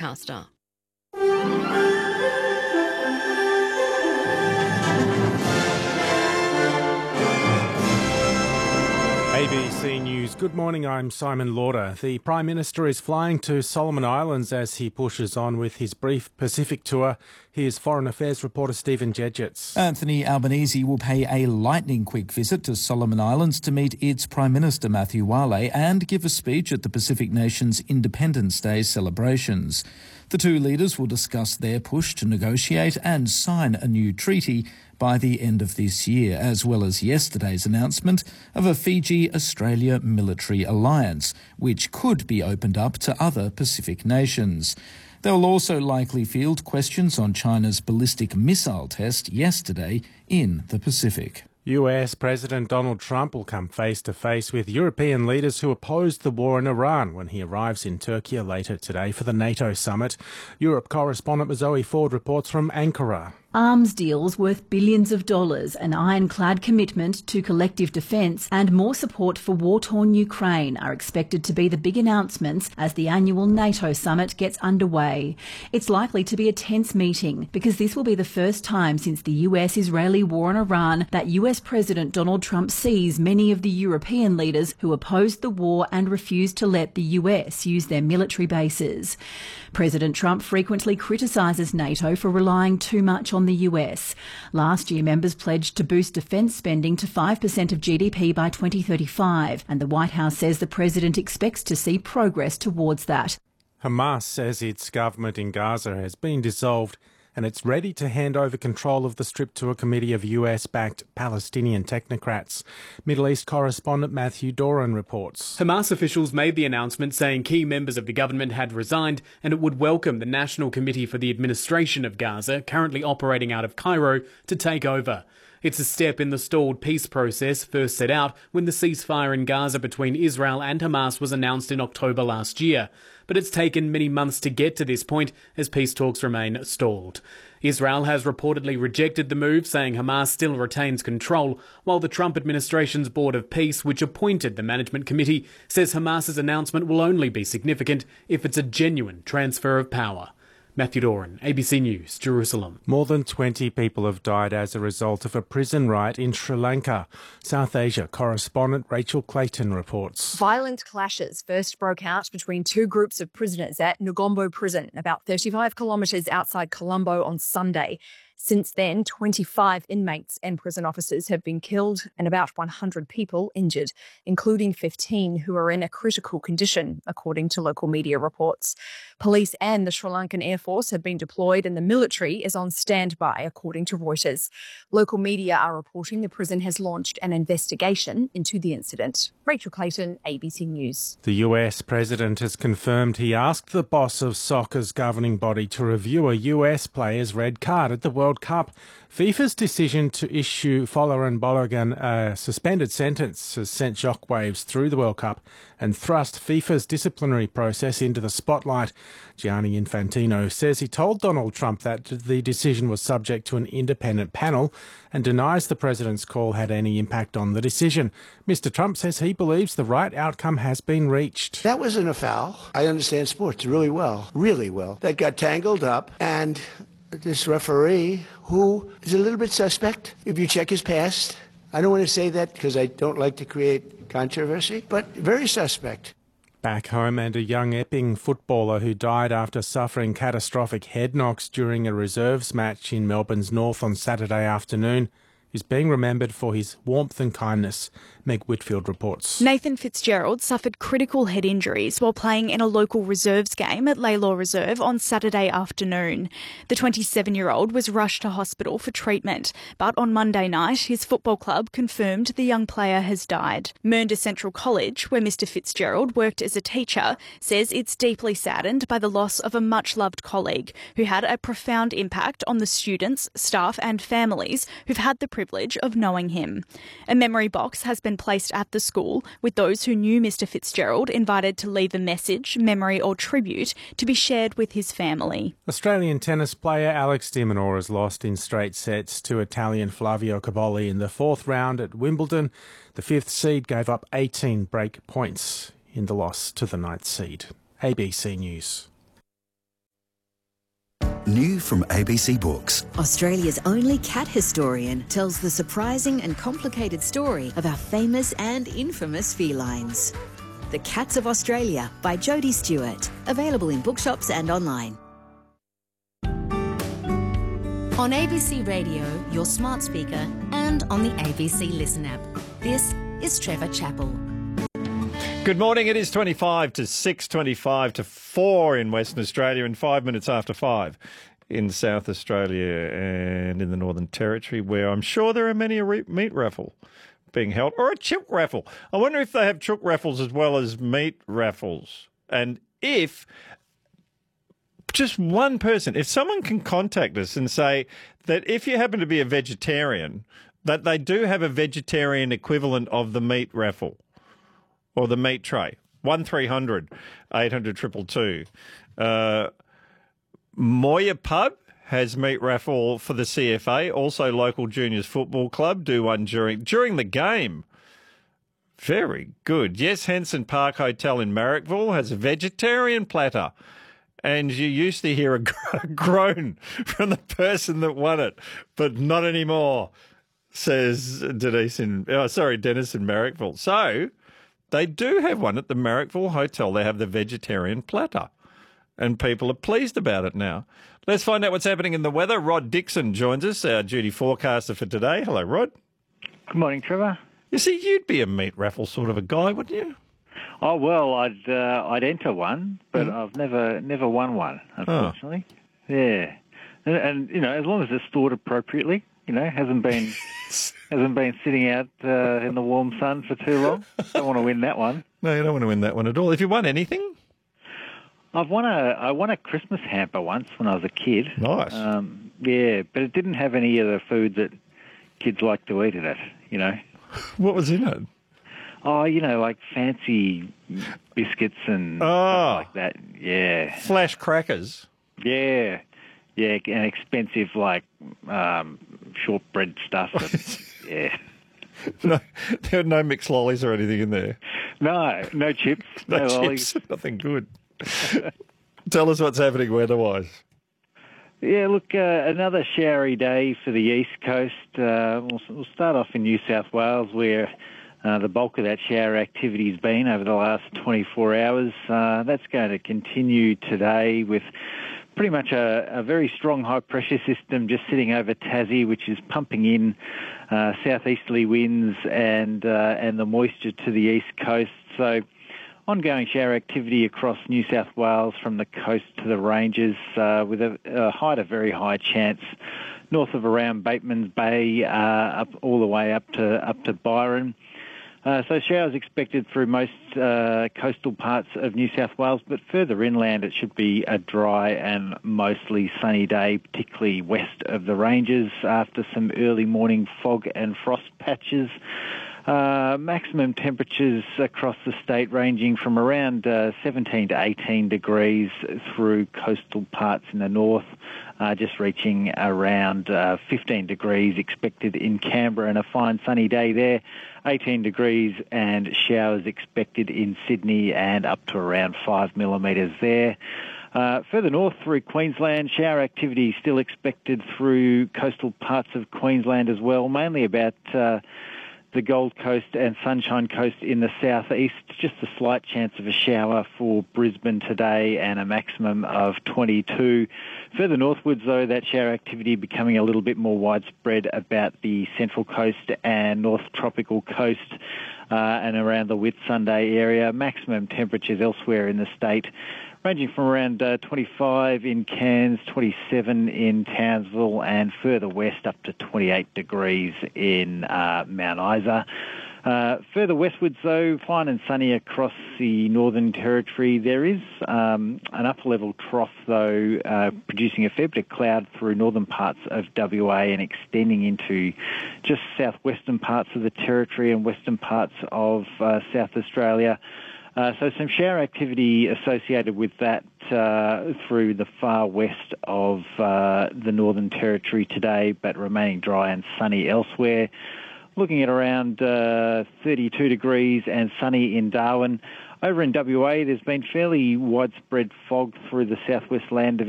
Sportscaster. ABC News. Good morning, I'm Simon Lauder. The Prime Minister is flying to Solomon Islands as he pushes on with his brief Pacific tour. Here's Foreign Affairs reporter Stephen Jedgetts. Anthony Albanese will pay a lightning-quick visit to Solomon Islands to meet its Prime Minister Matthew Wale and give a speech at the Pacific Nations Independence Day celebrations. The two leaders will discuss their push to negotiate and sign a new treaty by the end of this year, as well as yesterday's announcement of a Fiji-Australia military alliance, which could be opened up to other Pacific nations. They will also likely field questions on China's ballistic missile test yesterday in the Pacific. US President Donald Trump will come face-to-face with European leaders who opposed the war in Iran when he arrives in Turkey later today for the NATO summit. Europe correspondent Zoe Ford reports from Ankara. Arms deals worth billions of dollars, an ironclad commitment to collective defence and more support for war-torn Ukraine are expected to be the big announcements as the annual NATO summit gets underway. It's likely to be a tense meeting because this will be the first time since the US-Israeli war on Iran that US President Donald Trump sees many of the European leaders who opposed the war and refused to let the US use their military bases. President Trump frequently criticises NATO for relying too much on the US. Last year, members pledged to boost defence spending to 5% of GDP by 2035, and the White House says the president expects to see progress towards that. Hamas says its government in Gaza has been dissolved and it's ready to hand over control of the Strip to a committee of US-backed Palestinian technocrats. Middle East correspondent Matthew Doran reports. Hamas officials made the announcement saying key members of the government had resigned and it would welcome the National Committee for the Administration of Gaza, currently operating out of Cairo, to take over. It's a step in the stalled peace process first set out when the ceasefire in Gaza between Israel and Hamas was announced in October last year. But it's taken many months to get to this point as peace talks remain stalled. Israel has reportedly rejected the move, saying Hamas still retains control, while the Trump administration's Board of Peace, which appointed the management committee, says Hamas's announcement will only be significant if it's a genuine transfer of power. Matthew Doran, ABC News, Jerusalem. More than 20 people have died as a result of a prison riot in Sri Lanka. South Asia correspondent Rachel Clayton reports. Violent clashes first broke out between two groups of prisoners at Negombo Prison, about 35 kilometres outside Colombo on Sunday. Since then, 25 inmates and prison officers have been killed and about 100 people injured, including 15 who are in a critical condition, according to local media reports. Police and the Sri Lankan Air Force have been deployed and the military is on standby, according to Reuters. Local media are reporting the prison has launched an investigation into the incident. Rachel Clayton, ABC News. The US president has confirmed he asked the boss of soccer's governing body to review a US player's red card at the World Cup. FIFA's decision to issue Folarin Balogun a suspended sentence has sent shockwaves through the World Cup and thrust FIFA's disciplinary process into the spotlight. Gianni Infantino says he told Donald Trump that the decision was subject to an independent panel and denies the president's call had any impact on the decision. Mr. Trump says he believes the right outcome has been reached. That wasn't a foul. I understand sports really well. That got tangled up, and this referee, who is a little bit suspect, if you check his past. I don't want to say that because I don't like to create controversy, but very suspect. Back home, and a young Epping footballer who died after suffering catastrophic head knocks during a reserves match in Melbourne's north on Saturday afternoon is being remembered for his warmth and kindness. Meg Whitfield reports. Nathan Fitzgerald suffered critical head injuries while playing in a local reserves game at Laylaw Reserve on Saturday afternoon. The 27-year-old was rushed to hospital for treatment, but on Monday night his football club confirmed the young player has died. Mernda Central College, where Mr Fitzgerald worked as a teacher, says it's deeply saddened by the loss of a much-loved colleague who had a profound impact on the students, staff and families who've had the privilege of knowing him. A memory box has been placed at the school, with those who knew Mr Fitzgerald invited to leave a message, memory or tribute to be shared with his family. Australian tennis player Alex de Minaur lost in straight sets to Italian Flavio Cobolli in the fourth round at Wimbledon. The fifth seed gave up 18 break points in the loss to the ninth seed. ABC News. New from ABC Books. Australia's only cat historian tells the surprising and complicated story of our famous and infamous felines. The Cats of Australia by Jodie Stewart. Available in bookshops and online. On ABC Radio, your smart speaker, and on the ABC Listen app. This is Trevor Chappell. Good morning. It is 25 to 6, 25 to 4 in Western Australia and 5 minutes after 5 in South Australia and in the Northern Territory, where I'm sure there are many a meat raffle being held, or a chook raffle. I wonder if they have chook raffles as well as meat raffles. And if just one person, if someone can contact us and say that if you happen to be a vegetarian, that they do have a vegetarian equivalent of the meat raffle. Or the meat tray, 1300 800 222. Moya Pub has meat raffle for the CFA. Also, local juniors football club do one during the game. Very good. Yes, Henson Park Hotel in Marrickville has a vegetarian platter. And you used to hear a groan from the person that won it, but not anymore, says Dennis in Marrickville. So they do have one at the Marrickville Hotel. They have the vegetarian platter, and people are pleased about it now. Let's find out what's happening in the weather. Rod Dixon joins us, our duty forecaster for today. Hello, Rod. Good morning, Trevor. You see, you'd be a meat raffle sort of a guy, wouldn't you? Oh, well, I'd enter one, but I've never won one, unfortunately. Oh. Yeah. And, you know, as long as it's stored appropriately, you know, hasn't been sitting out in the warm sun for too long. Don't want to win that one. No, you don't want to win that one at all. Have you won anything? I won a Christmas hamper once when I was a kid. Nice. Yeah, but it didn't have any of the food that kids like to eat in it, you know. What was in it? Oh, you know, like fancy biscuits and stuff like that. Yeah. Flash crackers. Yeah. Yeah, and expensive, like, shortbread stuff. Yeah. No, there are no mixed lollies or anything in there? No chips. No lollies. Chips, nothing good. Tell us what's happening weather-wise. Yeah, look, another showery day for the East Coast. We'll start off in New South Wales, where the bulk of that shower activity has been over the last 24 hours. That's going to continue today with pretty much a very strong high-pressure system just sitting over Tassie, which is pumping in southeasterly winds and the moisture to the east coast. So ongoing shower activity across New South Wales from the coast to the ranges with a very high chance north of around Bateman's Bay up all the way up to Byron. So showers expected through most coastal parts of New South Wales, but further inland it should be a dry and mostly sunny day, particularly west of the ranges after some early morning fog and frost patches. Maximum temperatures across the state ranging from around 17 to 18 degrees through coastal parts in the north, just reaching around 15 degrees expected in Canberra and a fine sunny day there. 18 degrees and showers expected in Sydney and up to around 5 millimetres there. Further north through Queensland, shower activity still expected through coastal parts of Queensland as well, mainly about the Gold Coast and Sunshine Coast in the southeast. Just a slight chance of a shower for Brisbane today and a maximum of 22. Further northwards, though, that shower activity becoming a little bit more widespread about the Central Coast and North Tropical Coast and around the Whitsunday area. Maximum temperatures elsewhere in the state ranging from around 25 in Cairns, 27 in Townsville, and further west up to 28 degrees in Mount Isa. Further westwards, though, fine and sunny across the Northern Territory. There is an upper-level trough, though, producing a fair bit of cloud through northern parts of WA and extending into just southwestern parts of the Territory and western parts of South Australia. So some shower activity associated with that through the far west of the Northern Territory today, but remaining dry and sunny elsewhere. Looking at around 32 degrees and sunny in Darwin. Over in WA, there's been fairly widespread fog through the southwest land division.